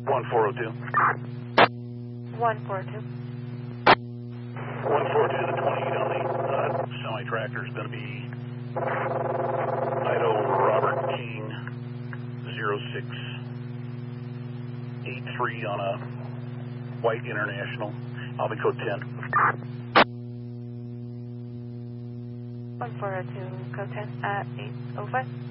1402. 142. 142 to 28 on the semi-tractor is going to be Idaho Robert King 0683 on a White International. I'll be code 10. 142, code 10 at 805.